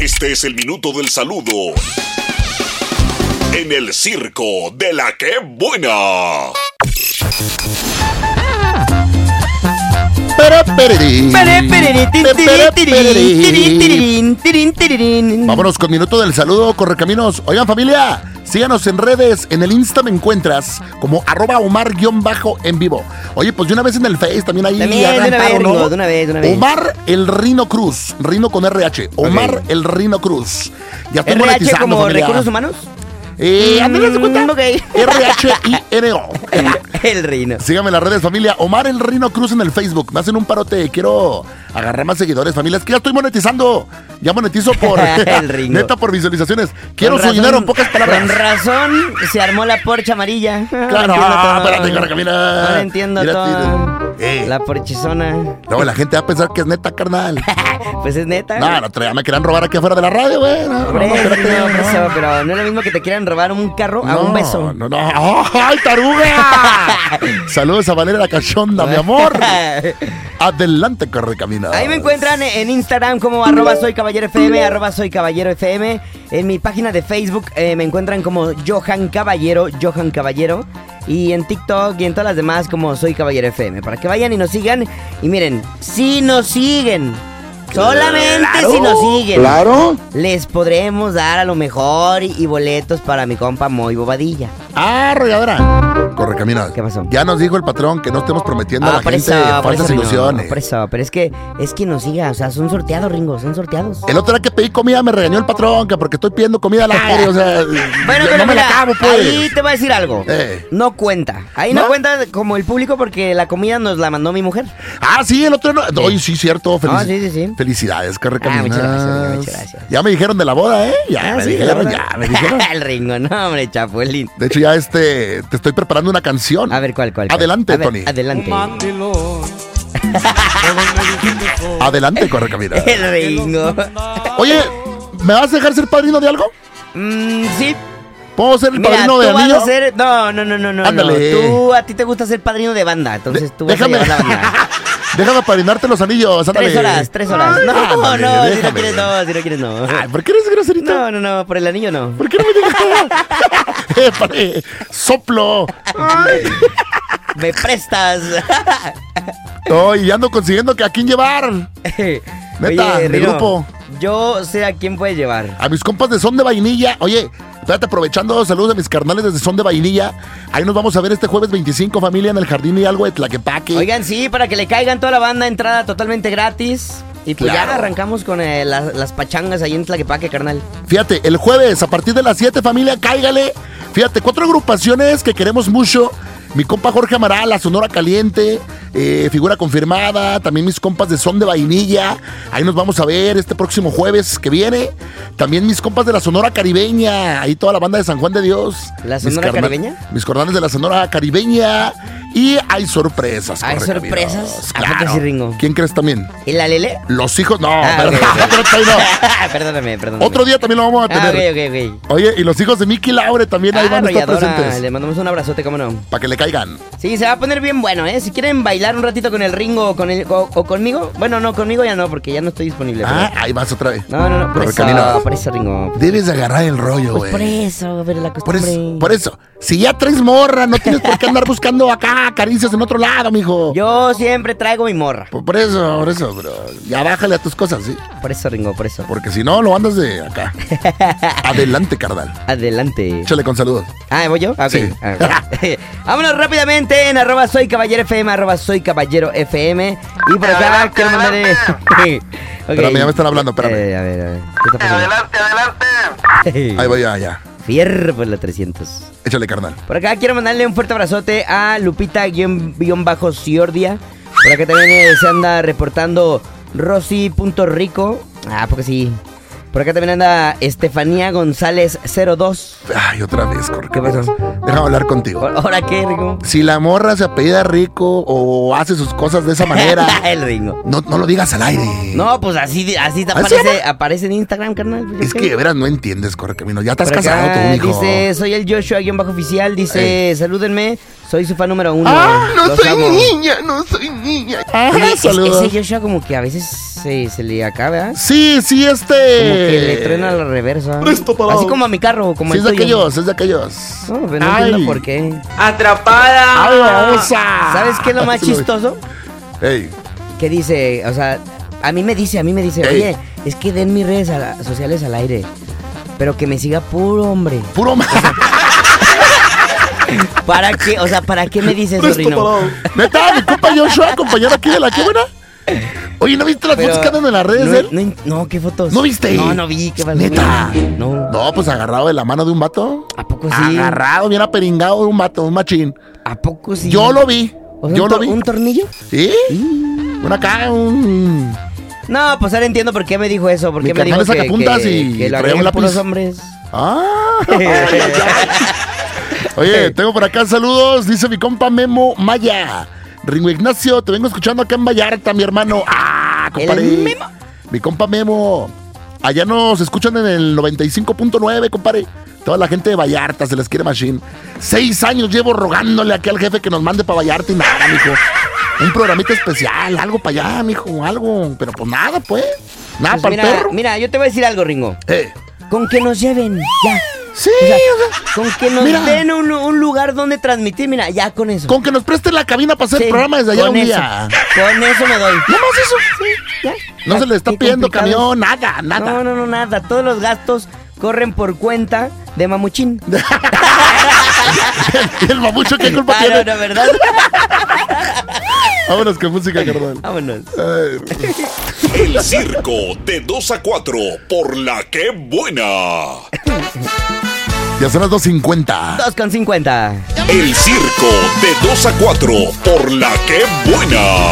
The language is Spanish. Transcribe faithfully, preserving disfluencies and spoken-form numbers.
Este es el minuto del saludo en el circo de la que buena. Vámonos con minuto del saludo, Correcaminos. Oigan, familia, síganos en redes. En el Insta me encuentras como arroba Omar-en vivo. Oye, pues de una vez en el Face también ahí. También, de una vez, Ringo, de una vez, de una vez. Omar el Rino Cruz. Rino con R H. Omar okay. el Rino Cruz. Ya estoy R H monetizando, como familia. Recursos Humanos. Eh, ¿Andrés de cuenta? Okay. R H I N O. El Rino. Síganme en las redes, familia. Omar el Rino Cruz en el Facebook. Me hacen un parote. Quiero agarrar más seguidores, familia. Es que ya estoy monetizando. Ya monetizo por... el Ringo. Neta, por visualizaciones. Quiero Con su razón, dinero, en pocas palabras. Con razón se armó la Porsche amarilla. Claro, ah, espérate, Correcamina. Ahora entiendo Mira, todo. Eh. La porchizona. No, la gente va a pensar que es neta, carnal. Pues es neta. No, no, ya me querían robar aquí afuera de la radio, güey. No, Hombre, no, espérate, no, no. eso, pero no es lo mismo que te quieran robar un carro a No, un beso. No, no, ¡ay, taruga! Saludos a Valeria la Cachonda, mi amor. Adelante, Correcamina. Ahí me encuentran en Instagram como arroba soy caballero FM, arroba soy caballero FM. En mi página de Facebook eh, me encuentran como Johan Caballero, Johan Caballero. Y en TikTok y en todas las demás como Soy Caballero F M. Para que vayan y nos sigan. Y miren, si nos siguen, solamente claro, si nos siguen, claro, les podremos dar a lo mejor y, y boletos para mi compa Moy Bobadilla. Ah, arrolladora. Correcamina. ¿Qué pasó? Ya nos dijo el patrón que no estemos prometiendo Ah, a la por gente eso, por falsas eso, ilusiones. Ringo, por eso, pero es que es que nos siga, o sea, son sorteados, Ringo, son sorteados. El otro día que pedí comida me regañó el patrón, que porque estoy pidiendo comida al aire, o sea, bueno, no pero me mira, la acabo, pues. ahí te voy a decir algo. Eh. No cuenta. Ahí no, ¿No? cuenta como el público porque la comida nos la mandó mi mujer. Ah, sí, el otro no. Sí. Oye, sí, cierto. Felic... Ah, sí, sí, sí. Felicidades, Correcamina. Ah, muchas gracias, muchas gracias. Ya me dijeron de la boda, ¿eh? Ya Ah, me sí, dijeron, ya me dijeron. El Ringo, no, hombre, chapulín. De hecho, ya este, te estoy preparando una canción. A ver, ¿cuál, cuál? cuál? Adelante, A ver, Tony. Adelante. Adelante, Correcamina. El Ringo. Oye, ¿me vas a dejar ser padrino de algo? Mm, sí. ¿Puedo ser el Mira, padrino tú de vas anillo? a ser... No, no, no, no, no. Ándale. No. Tú, a ti te gusta ser padrino de banda, entonces De- tú vas déjame. a llevar la banda. Déjame padrinarte los anillos, ándale. Tres horas, tres horas. Ay, No, ándale, no, si no déjame. quieres no, si no quieres no. Ay, ¿por qué eres groserito? No, no, no, por el anillo no. ¿Por qué no me digas? eh, pare, soplo. Ay. Me prestas. No, y ando consiguiendo que a quién llevar. Neta, Oye, de Rino, grupo. yo sé a quién puedes llevar. A mis compas de Son de Vainilla. Oye, espérate, aprovechando, saludos a mis carnales desde Son de Vainilla. Ahí nos vamos a ver este jueves veinticinco, familia, en el Jardín y algo de Tlaquepaque. Oigan, sí, para que le caigan toda la banda, entrada totalmente gratis. Y pues Claro. ya arrancamos con eh, la- las pachangas ahí en Tlaquepaque, carnal. Fíjate, el jueves a partir de las siete, familia, cáigale. Fíjate, cuatro agrupaciones que queremos mucho. Mi compa Jorge Amaral, la Sonora Caliente, eh, figura confirmada. También mis compas de Son de Vainilla. Ahí nos vamos a ver este próximo jueves que viene. También mis compas de la Sonora Caribeña. Ahí toda la banda de San Juan de Dios. ¿La Mis Sonora carna- Caribeña? Mis carnales de la Sonora Caribeña. Y hay sorpresas. ¿Hay Correcaminos. sorpresas? ¿A poco Claro. sí, Ringo? ¿Quién crees también? ¿Y la Lele? Los hijos. No, Ah, pero- ok, ok. pero ahí no. Perdóname, perdóname. Otro día también lo vamos a Ah, tener. ok, ok, ok. Oye, y los hijos de Miki Laure también ahí Ah, van a estar arrolladora. presentes. Le mandamos un abrazote, cómo no. Para que le caigan. Sí, se va a poner bien bueno, ¿eh? Si quieren bailar un ratito con el Ringo o, con el, o, o conmigo. Bueno, no, conmigo ya no, porque ya no estoy disponible. Ah, pero- ahí vas otra vez. No, no, no, por eso, Correcaminos. por eso, Ringo. Debes de agarrar el rollo, güey. Pues por eso, a ver, la Por costumbre. eso, por eso. Si ya traes morra, no tienes por qué andar buscando acá caricias en otro lado, mijo. Yo siempre traigo mi morra. Por, por eso, por eso, bro. Ya bájale a tus cosas, ¿sí? Por eso, Ringo, por eso. Porque si no, lo andas de acá. Adelante, carnal. Adelante. Échale con saludos. Ah, ¿voy yo? Ok. Sí. Ah, ok. Vámonos rápidamente en arroba soy caballero F M, arroba soy caballero F M. Y por acá Adelante, quiero mandarle... adelante. Ok. Espérame, ya me están hablando, espérame. Eh, a ver, a ver. ¿Qué está pasando? Adelante, adelante. Ahí voy, ya, ya. Fierro por la trescientos. Échale, carnal. Por acá quiero mandarle un fuerte abrazote a Lupita-Ciordia. Por acá también eh, se anda reportando Rosy.rico. Ah, porque sí. Por acá también anda Estefanía González cero dos. Ay, otra vez, corre. ¿Qué pasó? Déjame hablar contigo. ¿Ahora qué, Rico? Si la morra se apellida Rico o hace sus cosas de esa manera, El Ringo. no, no lo digas al aire. No, pues así, así te ¿Ah, aparece, sí, aparece en Instagram, carnal. Pues, Es ¿qué? que de veras no entiendes, Correcamino. Ya estás Por acá casado tú, mijo. dice, soy el Joshua-oficial. Dice, Ey. salúdenme. Soy su fan número uno. Ah, No Los soy amo. niña, no soy niña. Ah, Oye, es- saludos. ese Joshua como que a veces se, se le acaba, ¿eh? Sí, sí, este. Como que le truena la reversa. Presto para- Así como a mi carro, como Sí, el es de tuyo. aquellos, es de aquellos. No, pero no Ay. entiendo por qué. Atrapada. ¡Ay, babosa! ¿Sabes qué es lo más Sí lo vi. chistoso? Ey, Que dice, o sea, a mí me dice, a mí me dice, Ey. oye, es que den mis redes a la- sociales al aire. Pero que me siga puro hombre. puro ma- ¿Para qué? O sea, ¿para qué me dices eso, Rino? Neta, mi compa Joshua, compañero aquí de la que buena. Oye, ¿no viste las Pero fotos que andan en las redes no, de él? no, in- no, ¿qué fotos? ¿No viste? No, no vi, ¿qué pasó? ¿Neta? No. No, pues agarrado de la mano de un vato. ¿A poco sí? Agarrado, bien aperingado de un vato, un machín. ¿A poco sí? Yo lo vi. O sea, Yo un, lo tor- vi. ¿Un tornillo? ¿Sí? Una acá, un. No, pues ahora entiendo por qué me dijo eso. Porque Mi me dijo carnal que, saca puntas que, y que lo traía un harían puros lápiz. hombres. Ah. Oye, tengo por acá saludos. Dice mi compa Memo Maya. Ringo Ignacio, te vengo escuchando acá en Vallarta, mi hermano. Ah, compadre. ¿El Memo? Mi compa Memo. Allá nos escuchan en el noventa y cinco punto nueve, compadre. Toda la gente de Vallarta se les quiere machine. Seis años llevo rogándole aquí al jefe que nos mande para Vallarta y nada, mijo. Un programita especial, algo para allá, mijo, algo. Pero pues nada, pues. Nada Pues para el mira, perro. mira, yo te voy a decir algo, Ringo. Eh, Con que nos lleven, ya. sí, O sea, o sea, con que nos mira. den un, un lugar donde transmitir, mira, ya con eso. con que nos presten la cabina para hacer Sí, el programa desde allá con un eso. día. Con eso me doy. No más eso. Ya. No se le está Qué pidiendo complicado. camión, nada, nada. No, no, no, nada. Todos los gastos corren por cuenta de Mamuchín. El mamucho, ¿qué culpa Ah, tiene? no, no, ¿verdad? Vámonos con música, carnal. Vámonos. Ay, El circo de dos a cuatro por la que buena. ya son las dos cincuenta. dos con cincuenta. El circo de dos a cuatro por la que buena.